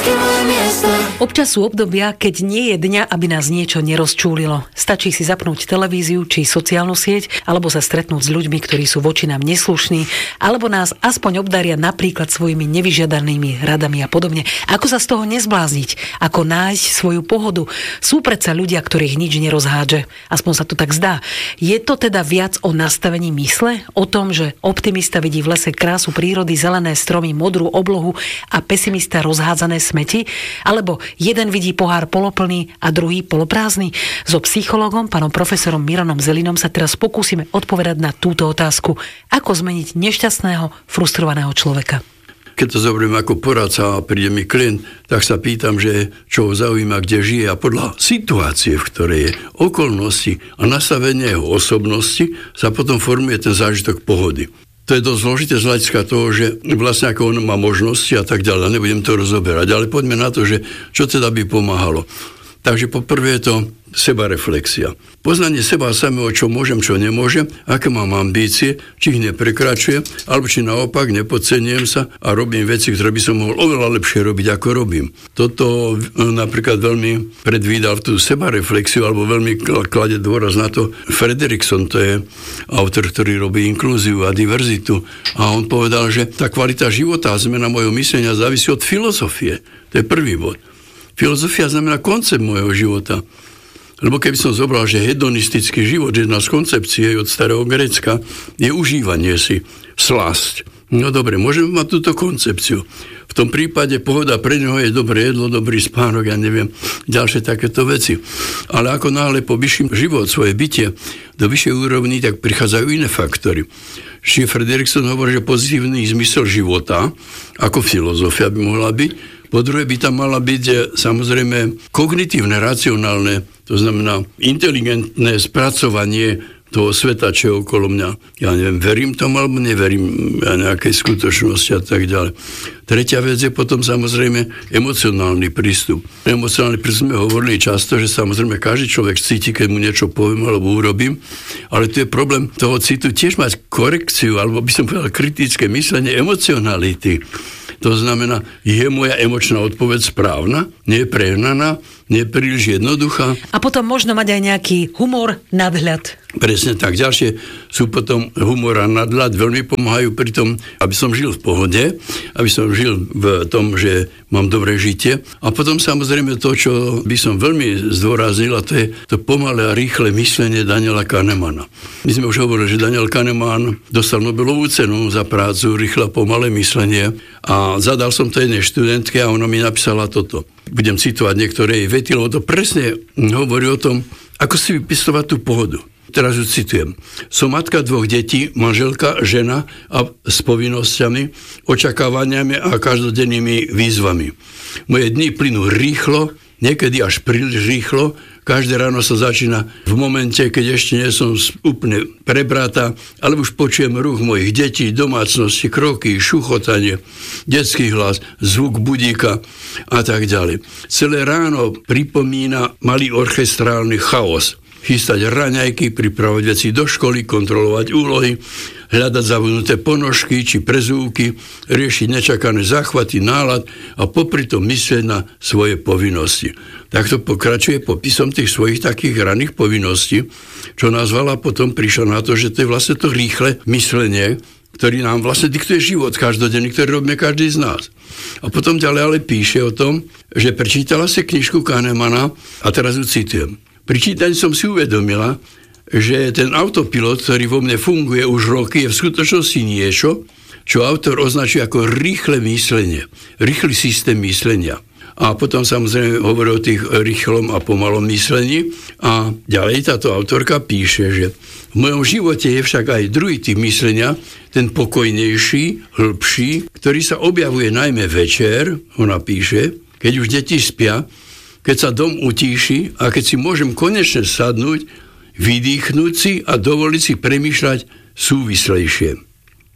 Občas sú obdobia, keď nie je dňa, aby nás niečo nerozčúlilo. Stačí si zapnúť televíziu či sociálnu sieť, alebo sa stretnúť s ľuďmi, ktorí sú voči nám neslušní, alebo nás aspoň obdaria napríklad svojimi nevyžiadanými radami a podobne. Ako sa z toho nezblázniť? Ako nájsť svoju pohodu? Sú predsa ľudia, ktorých nič nerozhádže. Aspoň sa to tak zdá. Je to teda viac o nastavení mysle? O tom, že optimista vidí v lese krásu prírody, zelené stromy, modrú oblohu a pesimista rozhádzané smeti? Alebo jeden vidí pohár poloplný a druhý poloprázdny? So psychológom, pánom profesorom Milanom Zelinom sa teraz pokúsime odpovedať na túto otázku. Ako zmeniť nešťastného, frustrovaného človeka? Keď to zoberiem ako poradca a príde mi klient, tak sa pýtam, že čo ho zaujíma, kde žije a podľa situácie, v ktorej je, okolnosti a nastavenie jeho osobnosti sa potom formuje ten zážitok pohody. To je dosť zložité z hľadiska toho, že vlastne ako on má možnosti a tak ďalej. Nebudem to rozoberať, ale poďme na to, že čo teda by pomáhalo. Takže poprvé je to sebareflexia. Poznanie seba samého, čo môžem, čo nemôžem, aké mám ambície, či ich neprekračujem, alebo či naopak nepodceňujem sa a robím veci, ktoré by som mohol oveľa lepšie robiť, ako robím. Toto napríklad veľmi predvídal tú sebareflexiu, alebo veľmi klade dôraz na to Fredrickson, to je autor, ktorý robí inklúziu a diverzitu. A on povedal, že tá kvalita života a zmena mojho myslenia závisí od filozofie. To je prvý bod. Filozofia znamená koncept môjho života. Lebo keby som zobral, že hedonistický život, jedna z koncepcií od starého Grécka, je užívanie si, slasť. No dobre, môžeme mať túto koncepciu. V tom prípade pohoda pre neho je dobré jedlo, dobrý spánok, ja neviem, ďalšie takéto veci. Ale ako náhle povyším život, svoje bytie do vyššej úrovni, tak prichádzajú iné faktory. Čiže Fredrickson hovorí, že pozitívny zmysel života, ako filozofia by mohla byť. Po druhé by tam mala byť samozrejme kognitívne, racionálne, to znamená inteligentné spracovanie toho sveta, čo je okolo mňa. Ja neviem, verím tomu alebo neverím nejakej skutočnosti a tak ďalej. Tretia vec je potom samozrejme emocionálny prístup. Emocionálny prístup sme hovorili často, že samozrejme každý človek cíti, keď mu niečo poviem alebo urobím, ale tu je problém toho citu tiež mať korekciu, alebo by som povedal kritické myslenie emocionality. To znamená, je moja emočná odpoveď správna, nie je prehnaná, nie je príliš jednoduchá. A potom možno mať aj nejaký humor, nadhľad. Presne tak. Ďalšie sú potom humor a nadhľad. Veľmi pomáhajú pri tom, aby som žil v pohode, aby som žil v tom, že mám dobré žitie. A potom samozrejme to, čo by som veľmi zdôraznil, a to je to pomalé a rýchle myslenie Daniela Kahnemana. My sme už hovorili, že Daniel Kahneman dostal Nobelovú cenu za prácu Rýchle a pomalé myslenie a zadal som to jednej študentke a ona mi napísala toto. Budem citovať niektoré jej vety, lebo to presne hovorí o tom, ako si vypistovať tú pohodu. Teraz ju citujem. Som matka 2 detí, manželka, žena a s povinnosťami, očakávaniami a každodennými výzvami. Moje dni plynú rýchlo, niekedy až príliš rýchlo. Každé ráno sa začína v momente, keď ešte nie som úplne prebratá, ale už počujem ruch mojich detí, domácnosti, kroky, šuchotanie, detský hlas, zvuk budíka a tak ďalej. Celé ráno pripomína malý orchestrálny chaos. Chystať raňajky, pripravovať veci do školy, kontrolovať úlohy, hľadať zabudnuté ponožky či prezúvky, riešiť nečakané záchvaty, nálad a popri tom myslieť na svoje povinnosti. Takto pokračuje popisom tých svojich takých raných povinností, čo nazvala potom prišla na to, že to je vlastne to rýchle myslenie, ktorý nám vlastne diktuje život každodenný, ktorý robíme každý z nás. A potom ďalej ale píše o tom, že prečítala si knižku Kahnemana a teraz ju citujem. Pri čítaní som si uvedomila, že ten autopilot, ktorý vo mne funguje už roky, je v skutočnosti niečo, čo autor označuje ako rýchle myslenie, rýchly systém myslenia. A potom samozrejme hovorí o tých rýchlom a pomalom myslení. A ďalej táto autorka píše, že v mojom živote je však aj druhý typ myslenia, ten pokojnejší, hĺbší, ktorý sa objavuje najmä večer, ona píše, keď už deti spia, keď sa dom utíši a keď si môžem konečne sadnúť, vydýchnuť si a dovoliť si premýšľať súvislejšie.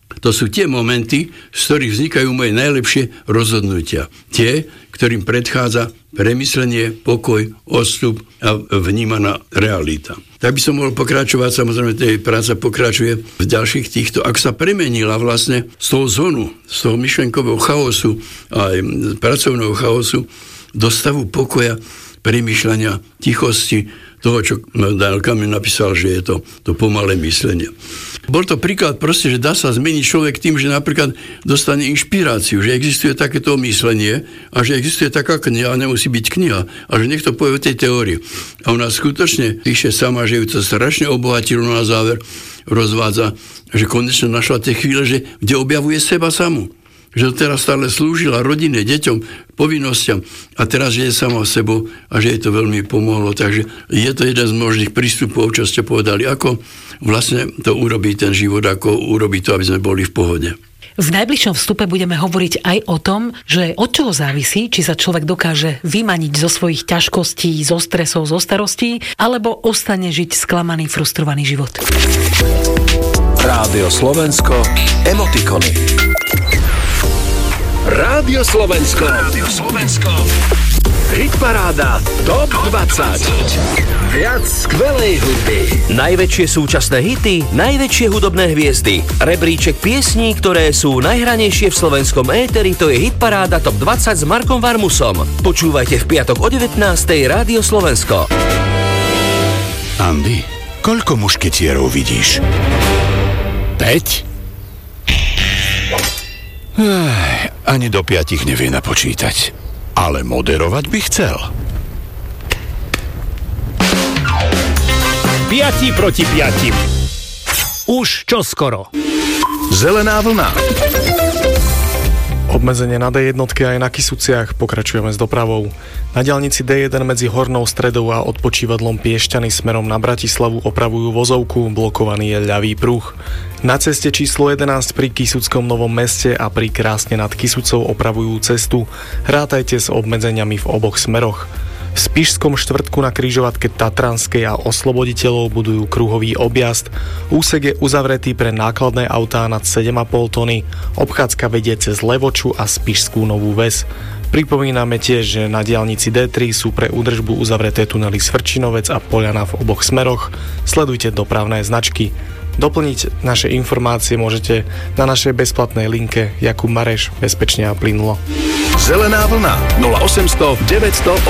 To sú tie momenty, z ktorých vznikajú moje najlepšie rozhodnutia. Tie, ktorým predchádza premyslenie, pokoj, odstup a vnímaná realita. Tak by som mohol pokračovať, samozrejme, tej práca pokračuje v ďalších týchto. Ak sa premenila vlastne z toho zónu, z toho myšlenkového chaosu a aj pracovného chaosu do stavu pokoja, premýšľania, tichosti, toho, čo Daniel Kahneman napísal, že je to pomalé myslenie. Bol to príklad proste, že dá sa zmeniť človek tým, že napríklad dostane inšpiráciu, že existuje takéto myslenie a že existuje taká kniha, a nemusí byť kniha, a že niekto povie o tej teórii. A ona skutočne píše sama, že ju to strašne obohatilo na záver, rozvádza, že konečne našla tie chvíle, že kde objavuje seba samú. Že teraz stále slúžila rodine, deťom, povinnostiam a teraz je sama sebou a že jej to veľmi pomohlo. Takže je to jeden z možných prístupov, čo ste povedali, ako vlastne to urobí ten život, ako urobí to, aby sme boli v pohode. V najbližšom vstupe budeme hovoriť aj o tom, že od čoho závisí, či sa človek dokáže vymaniť zo svojich ťažkostí, zo stresov, zo starostí, alebo ostane žiť sklamaný, frustrovaný život. Rádio Slovensko, emotikony. Rádio Slovensko. Rádio Slovensko. Hitparáda TOP 20. Viac skvelej hudby. Najväčšie súčasné hity, najväčšie hudobné hviezdy. Rebríček piesní, ktoré sú najhranejšie v slovenskom éteri, to je Hitparáda TOP 20 s Markom Varmusom. Počúvajte v piatok o 19. Rádio Slovensko. Andy, koľko mušketierov vidíš? 5? Ani do 5 nevie napočítať. Ale moderovať by chcel. 5 proti 5. Už čoskoro. Zelená vlna. Obmedzenie na D1 aj na Kysuciach, pokračujeme s dopravou. Na diaľnici D1 medzi Hornou Stredou a odpočívadlom Piešťany smerom na Bratislavu opravujú vozovku, blokovaný je ľavý pruh. Na ceste číslo 11 pri Kysuckom Novom Meste a pri Krásne nad Kysucou opravujú cestu. Rátajte s obmedzeniami v oboch smeroch. V Spišskom štvrtku na križovatke Tatranskej a Osloboditeľov budujú kruhový objazd. Úsek je uzavretý pre nákladné autá nad 7,5 tony. Obchádzka vedie cez Levoču a Spišskú Novú Ves. Pripomíname tiež, že na diaľnici D3 sú pre údržbu uzavreté tunely Svrčinovec a Poľana v oboch smeroch. Sledujte dopravné značky. Doplniť naše informácie môžete na našej bezplatnej linke Jakub Mareš, bezpečne a plynulo. Zelená vlna 0800 900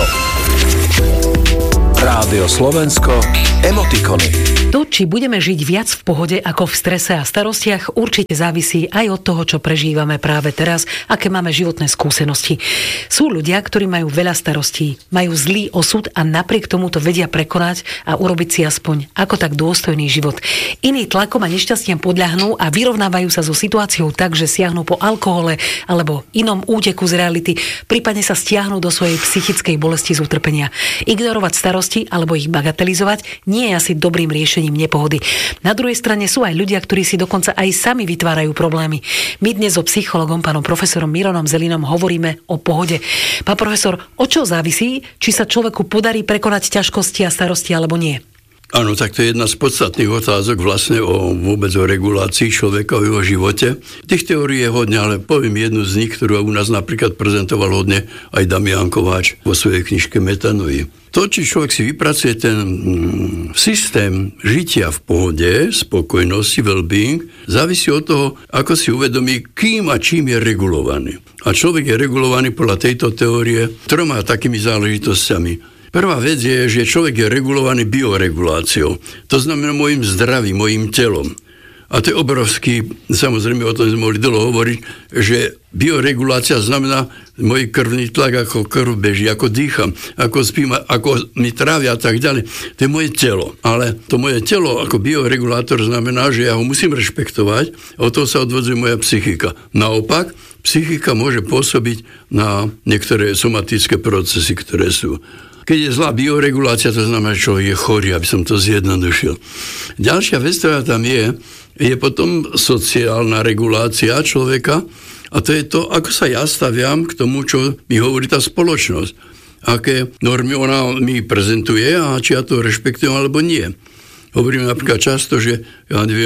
800. Rádio Slovensko, emotikony. To, či budeme žiť viac v pohode ako v strese a starostiach, určite závisí aj od toho, čo prežívame práve teraz, aké máme životné skúsenosti. Sú ľudia, ktorí majú veľa starostí, majú zlý osud a napriek tomu to vedia prekonať a urobiť si aspoň ako tak dôstojný život. Iní tlakom a nešťastiam podľahnú a vyrovnávajú sa so situáciou tak, že siahnu po alkohole alebo inom úteku z reality, prípadne sa stiahnu do svojej psychickej bolesti z utrpenia. Ignorovať starosti alebo ich bagatelizovať nie je asi dobrým riešením nepohody. Na druhej strane sú aj ľudia, ktorí si dokonca aj sami vytvárajú problémy. My dnes so psychologom, pánom profesorom Mironom Zelinom, hovoríme o pohode. Pán profesor, od čo závisí, či sa človeku podarí prekonať ťažkosti a starosti alebo nie? Áno, tak to je jedna z podstatných otázok vlastne vôbec o regulácii človeka v jeho živote. Tých teórií je hodne, ale poviem jednu z nich, ktorú u nás napríklad prezentoval hodne aj Damian Kováč vo svojej knižke Metanoi. To, či človek si vypracuje ten systém žitia v pohode, spokojnosti, well-being, závisí od toho, ako si uvedomí, kým a čím je regulovaný. A človek je regulovaný podľa tejto teórie 3 takými záležitosťami. Prvá vec je, že človek je regulovaný bioreguláciou. To znamená môjim zdravím, môjim telom. A to je obrovský, samozrejme o tom sme mohli dlho hovoriť, že bioregulácia znamená môj krvný tlak, ako krv beží, ako dýcham, ako spím, ako mi trávia a tak ďalej. To je moje telo. Ale to moje telo ako bioregulátor znamená, že ja ho musím rešpektovať, od toho sa odvodzuje moja psychika. Naopak, psychika môže pôsobiť na niektoré somatické procesy, ktoré sú. Keď je zlá bioregulácia, to znamená, že človek je chorý, aby som to zjednodušil. Ďalšia vec, ktorá tam je potom sociálna regulácia človeka a to je to, ako sa ja staviam k tomu, čo mi hovorí tá spoločnosť. Aké normy ona mi prezentuje a či ja to rešpektujem alebo nie. Hovorím napríklad často, že ja neviem,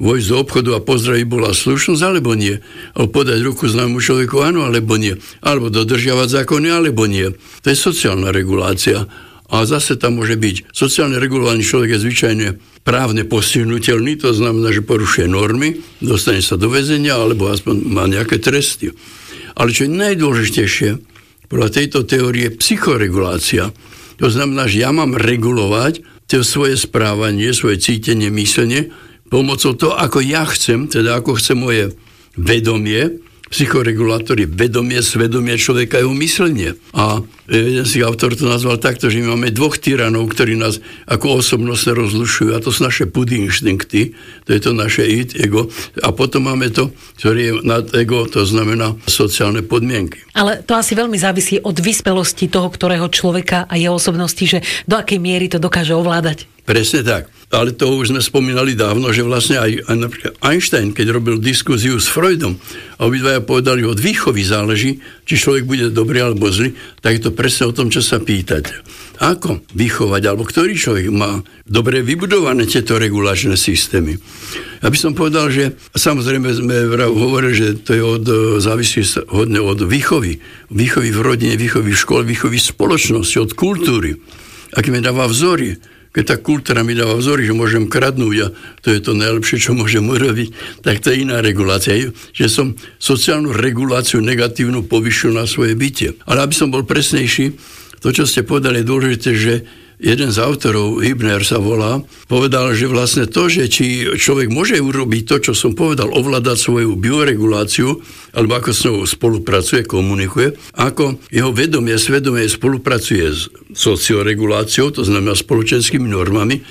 vojsť do obchodu a pozdraviť bola slušnosť, alebo nie. Alebo podať ruku známu človeku, áno, alebo nie. Alebo dodržiavať zákony, alebo nie. To je sociálna regulácia. A zase tam môže byť. Sociálne regulovaný človek je zvyčajne právne postihnutelný, to znamená, že porušuje normy, dostane sa do väzenia, alebo aspoň má nejaké tresty. Ale čo je najdôležitejšie, podľa tejto teórie psychoregulácia. To znamená, že ja mám regulovať to svoje správanie, svoje cítenie, myslenie, pomocou toho, ako ja chcem, teda ako chce moje vedomie. Psychoregulátor je vedomie, svedomie človeka, jeho myslenie. A jeden z autor to nazval takto, že my máme dvoch tyranov, ktorí nás ako osobnostne rozlušujú, a to sú naše pudy inštinkty, to je to naše ego, a potom máme to, ktoré je nad ego, to znamená sociálne podmienky. Ale to asi veľmi závisí od vyspelosti toho, ktorého človeka a jeho osobnosti, že do akej miery to dokáže ovládať. Presne tak. Ale to už sme spomínali dávno, že vlastne aj napríklad Einstein, keď robil diskuziu s Freudom, a obidvaja povedali, od výchovy záleží, či človek bude dobrý alebo zlý, tak je to presne o tom, čo sa pýtate. Ako vychovať, alebo ktorý človek má dobre vybudované tieto regulačné systémy. Ja by som povedal, že samozrejme sme hovorili, že to je závisí hodne od výchovy. Výchovy v rodine, výchovy v škole, výchovy v spoločnosti, od kultúry. Aký mi dáva vzory. Keď tá kultúra mi dáva vzory, že môžem kradnúť a to je to najlepšie, čo môžem urobiť, tak to je iná regulácia. Že som sociálnu reguláciu negatívnu povyšil na svoje bytie. Ale aby som bol presnejší, to, čo ste povedali, je dôležité, že jeden z autorov, Hübner sa volá, povedal, že vlastne to, že či človek môže urobiť to, čo som povedal, ovládať svoju bioreguláciu, alebo ako s ňou spolupracuje, komunikuje, ako jeho vedomie, svedomie spolupracuje s socioreguláciou, to znamená spoločenskými normami,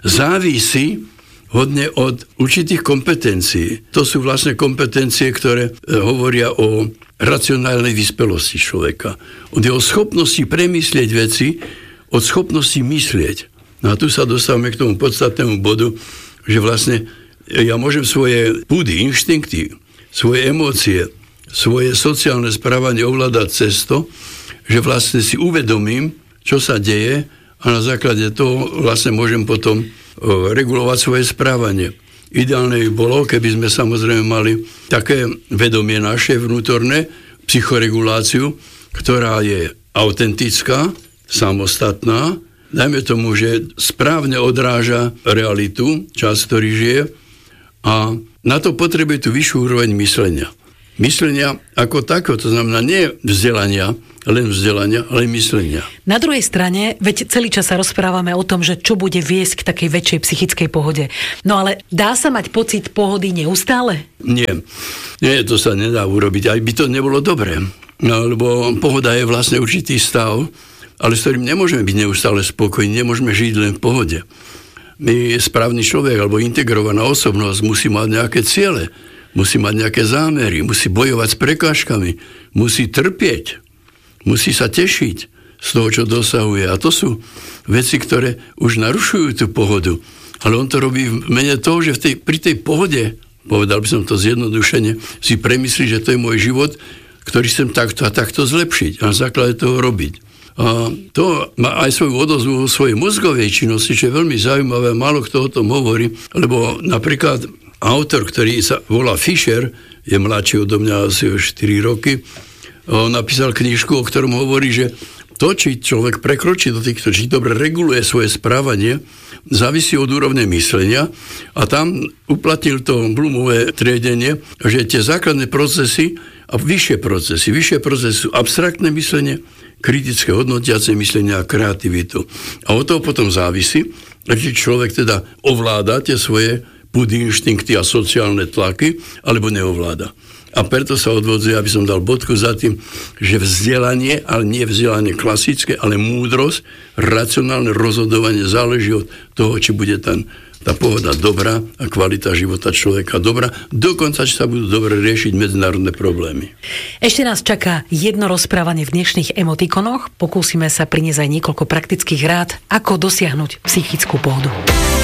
závisí hodne od určitých kompetencií. To sú vlastne kompetencie, ktoré hovoria o racionálnej vyspelosti človeka. Od jeho schopnosti premyslieť veci, od schopnosti myslieť. No a tu sa dostávame k tomu podstatnému bodu, že vlastne ja môžem svoje púdy, inštinkty, svoje emócie, svoje sociálne správanie ovládať cez to, že vlastne si uvedomím, čo sa deje, a na základe toho vlastne môžem potom regulovať svoje správanie. Ideálne by bolo, keby sme samozrejme mali také vedomie naše vnútorné, psychoreguláciu, ktorá je autentická, samostatná, dajme tomu, že správne odráža realitu, čas, ktorý žije, a na to potrebuje tú vyššiu úroveň myslenia. Myslenia ako takého, to znamená nie vzdelania, len vzdelania, ale myslenia. Na druhej strane, veď celý čas sa rozprávame o tom, že čo bude viesť k takej väčšej psychickej pohode. No ale dá sa mať pocit pohody neustále? Nie, to sa nedá urobiť, aj by to nebolo dobré. No, lebo pohoda je vlastne určitý stav, ale s ktorým nemôžeme byť neustále spokojní, nemôžeme žiť len v pohode. My, správny človek alebo integrovaná osobnosť, musí mať nejaké ciele, musí mať nejaké zámery, musí bojovať s prekážkami, musí trpieť, musí sa tešiť z toho, čo dosahuje. A to sú veci, ktoré už narušujú tú pohodu. Ale on to robí v mene toho, že pri tej pohode, povedal by som to zjednodušene, si premyslí, že to je môj život, ktorý chcem takto a takto zlepšiť a na základe toho robiť. A to má aj svoju odozvu vo svojej mozgovej činnosti, čo je veľmi zaujímavé, málo kto o tom hovorí, lebo napríklad autor, ktorý sa volá Fischer, je mladší odo mňa asi 4 roky, on napísal knižku, o ktorom hovorí, že to, či človek prekročí do týchto, či dobre reguluje svoje správanie, závisí od úrovne myslenia, a tam uplatnil to Bloomové triedenie, že tie základné procesy a vyššie procesy sú abstraktné myslenie, kritické hodnotiace myslenie a kreativitu. A od toho potom závisí, či človek teda ovláda tie svoje pudy, inštinkty a sociálne tlaky, alebo neovláda. A preto sa odvodzuje, aby som dal bodku za tým, že vzdelanie, ale nie vzdelanie klasické, ale múdrosť, racionálne rozhodovanie záleží od toho, či bude tá pohoda dobrá a kvalita života človeka dobrá, dokonca, či sa budú dobre riešiť medzinárodné problémy. Ešte nás čaká jedno rozprávanie v dnešných emotikonoch. Pokúsime sa priniesť aj niekoľko praktických rád, ako dosiahnuť psychickú pohodu.